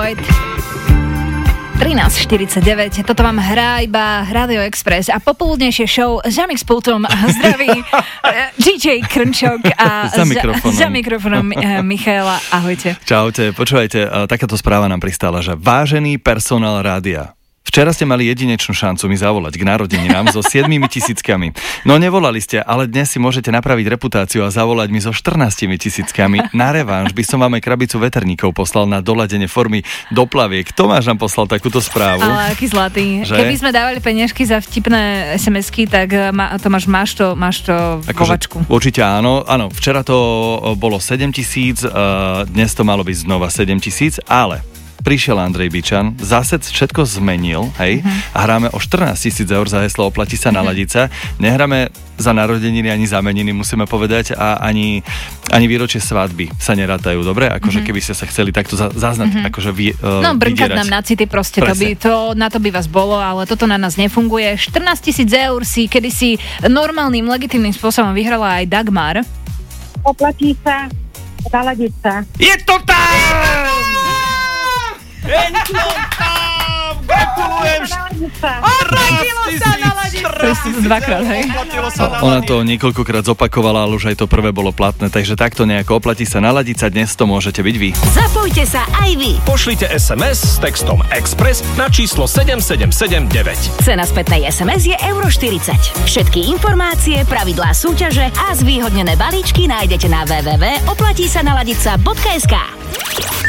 Detroit. 13.49, toto vám hrá iba Radio Express a popoludnejšie show za mixpultom zdraví DJ Krnčok a za mikrofónom Michaela. Ahojte. Čaute, počúvajte, takáto správa nám pristála, že vážený personál rádia. Včera ste mali jedinečnú šancu mi zavolať k narodeninám so 7 000. No nevolali ste, ale dnes si môžete napraviť reputáciu a zavolať mi so 14 000. Na revanš by som vám aj krabicu veterníkov poslal na doladenie formy do plaviek. Tomáš nám poslal takúto správu. Ale aký zlatý. Že? Keby sme dávali peniažky za vtipné SMS-ky, tak Tomáš, máš to kovačku. Určite áno. Áno, včera to bolo 7 000, dnes to malo byť znova 7 000, ale prišiel Andrej Bičan, zase všetko zmenil, hej, a hráme o 14 000 eur za heslo Oplatí sa naladiť sa. Nehráme za narodeniny ani za meniny, musíme povedať, a ani výročie svadby sa nerátajú, dobre? Akože keby ste sa chceli takto zaznať, akože brnkať nám na city, proste na to by vás bolo, ale toto na nás nefunguje. 14 000 eur si kedysi normálnym, legitímnym spôsobom vyhrala aj Dagmar. Oplatí sa naladiť sa. Je to tam! Gratulujem! Oplatilo sa naladiť sa! Dvakrát, hej? Ona to niekoľkokrát zopakovala, ale už aj to prvé bolo platné, takže takto nejako Oplatí sa naladiť sa, dnes to môžete byť vy. Zapojte sa aj vy. Pošlite SMS s textom Express na číslo 7779. Cena spätnej SMS je €40. Všetky informácie, pravidlá súťaže a zvýhodnené balíčky nájdete na www.oplatísanaladiť.sk.